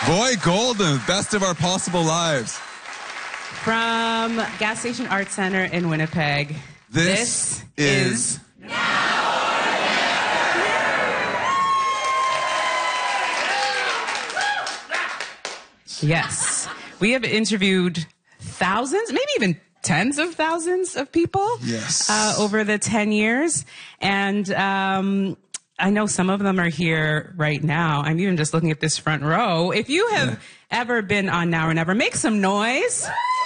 Boy Golden, best of our possible lives. From Gas Station Arts Center in Winnipeg. This is Yes. We have interviewed thousands, maybe even tens of thousands of people over the 10 years. And I know some of them are here right now. I'm even just looking at this front row. If you have ever been on Now or Never, make some noise.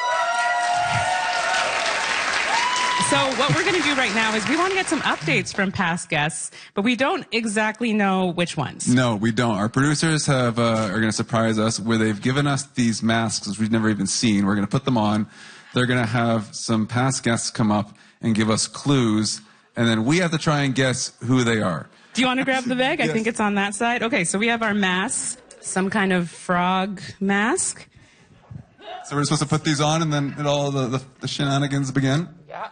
So what we're going to do right now is we want to get some updates from past guests, but we don't exactly know which ones. No, we don't. Our producers are going to surprise us where they've given us these masks which we've never even seen. We're going to put them on. They're going to have some past guests come up and give us clues, and then we have to try and guess who they are. Do you want to grab the bag? I think it's on that side. Okay, so we have our masks, some kind of frog mask. So we're supposed to put these on and then all the shenanigans begin? Yeah.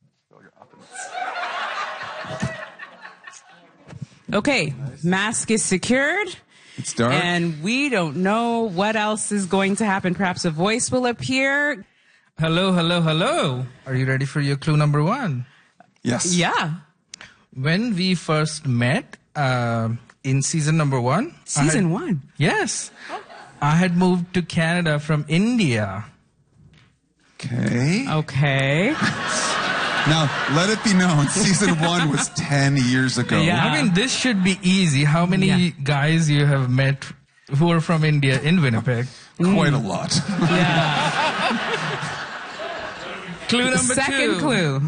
Okay, mask is secured. It's dark. And we don't know what else is going to happen. Perhaps a voice will appear. Hello, hello, hello. Are you ready for your clue number one? Yes. Yeah. When we first met in season number one. Season one? Yes. I had moved to Canada from India. Okay. Okay. Now, let it be known, season one was 10 years ago. Yeah. I mean, this should be easy. How many guys you have met who are from India in Winnipeg? Quite a lot. Yeah. Clue number two. Second clue.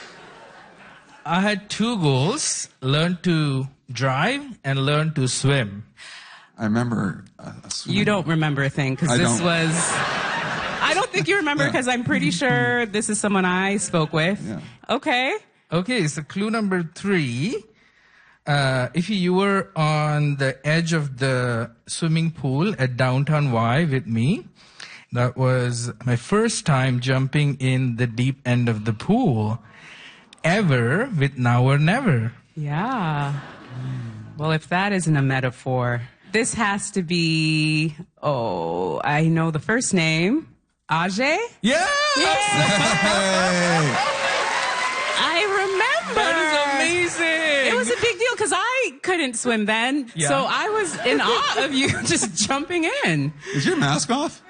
I had two goals, learn to drive and learn to swim. I remember swimming. You don't remember a thing, because this was... I don't think you remember, because I'm pretty sure this is someone I spoke with. Yeah. Okay. Okay, so clue number three. If you were on the edge of the swimming pool at Downtown Y with me, that was my first time jumping in the deep end of the pool ever with Now or Never. Yeah. Well, if that isn't a metaphor, this has to be, I know the first name. Ajay? Yeah! Hey! I remember. That is amazing. It was a big deal because I couldn't swim then. Yeah. So I was in awe of you just jumping in. Is your mask off?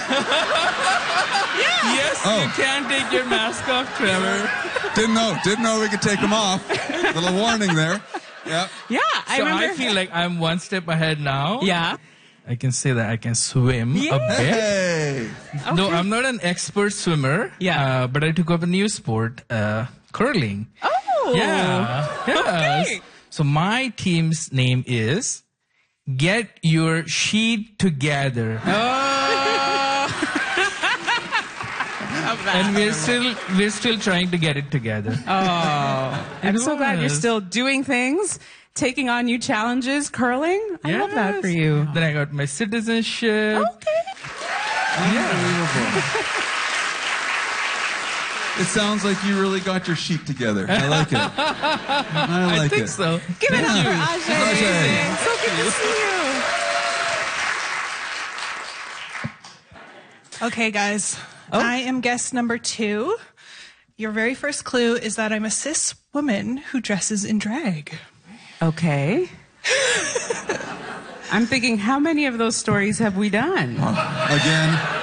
Yes, you can take your mask off, Trevor. Didn't know we could take them off. Little warning there. Yeah. Yeah, I remember. I feel like I'm one step ahead now. Yeah. I can say that I can swim a bit. Hey! Okay. No, I'm not an expert swimmer. Yeah. But I took up a new sport, curling. Oh. Yeah. Yes. Okay. So my team's name is Get Your Sheet Together. And we're still trying to get it together. Oh. I'm so glad you're still doing things, taking on new challenges, curling. I love that for you. Then I got my citizenship. Okay. Unbelievable. It sounds like you really got your sheet together. I like it. I think so. Give it up for Ajay. Ajay. So good to see you. Okay, guys. I am guest number 2. Your very first clue is that I'm a cis woman who dresses in drag. Okay. I'm thinking, how many of those stories have we done? Again.